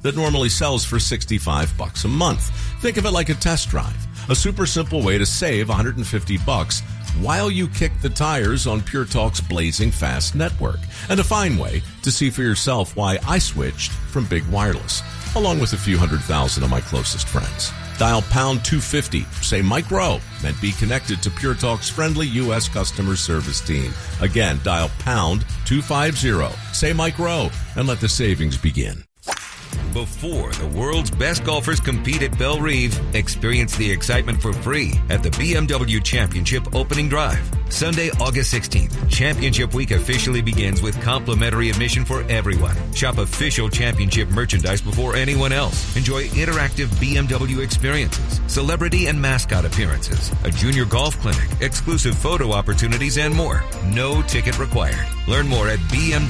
that normally sells for $65 a month. Think of it like a test drive, a super simple way to save $150 while you kick the tires on Pure Talk's blazing fast network, and a fine way to see for yourself why I switched from Big Wireless, along with a few 100,000 of my closest friends. Dial pound 250, say Mike Rowe, and be connected to Pure Talk's friendly U.S. customer service team. Again, dial pound 250, say Mike Rowe, and let the savings begin. Before the world's best golfers compete at Belle Reve, experience the excitement for free at the BMW Championship Opening Drive. Sunday, August 16th, Championship Week officially begins with complimentary admission for everyone. Shop official championship merchandise before anyone else. Enjoy interactive BMW experiences, celebrity and mascot appearances, a junior golf clinic, exclusive photo opportunities, and more. No ticket required. Learn more at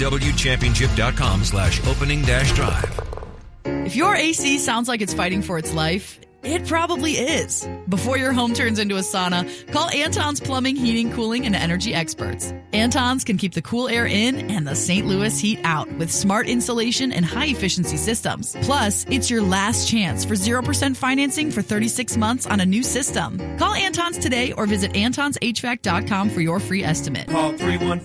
bmwchampionship.com/opening-drive. If your AC sounds like it's fighting for its life, it probably is. Before your home turns into a sauna, call Anton's Plumbing, Heating, Cooling, and Energy experts. Anton's can keep the cool air in and the St. Louis heat out with smart insulation and high-efficiency systems. Plus, it's your last chance for 0% financing for 36 months on a new system. Call Anton's today or visit antonshvac.com for your free estimate. Call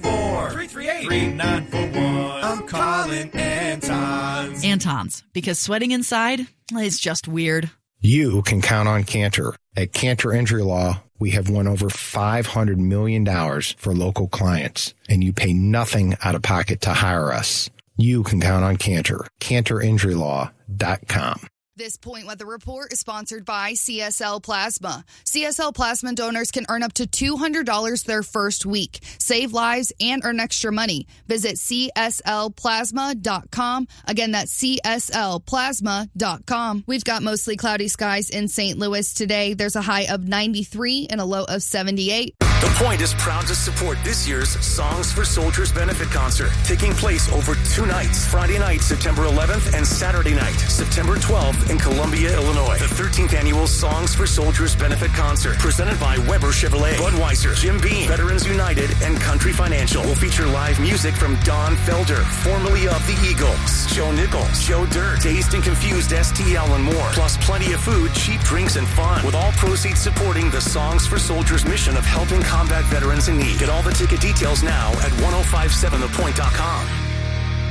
314-338-3941. I'm calling Anton's. Anton's, because sweating inside is just weird. You can count on Cantor. At Cantor Injury Law, we have won over $500 million for local clients, and you pay nothing out of pocket to hire us. You can count on Cantor. CantorInjuryLaw.com. This Point Weather Report is sponsored by CSL Plasma. CSL Plasma donors can earn up to $200 their first week, save lives, and earn extra money. Visit CSLPlasma.com. Again, that's CSLPlasma.com. We've got mostly cloudy skies in St. Louis today. There's a high of 93 and a low of 78. The Point is proud to support this year's Songs for Soldiers benefit concert, taking place over 2 nights, Friday night, September 11th, and Saturday night, September 12th in Columbia, Illinois. The 13th annual Songs for Soldiers benefit concert, presented by Weber Chevrolet, Budweiser, Jim Beam, Veterans United, and Country Financial, will feature live music from Don Felder, formerly of the Eagles, Joe Nichols, Joe Dirt, Dazed and Confused STL, and more, plus plenty of food, cheap drinks, and fun, with all proceeds supporting the Songs for Soldiers mission of helping combat veterans in need. Get all the ticket details now at 1057thepoint.com.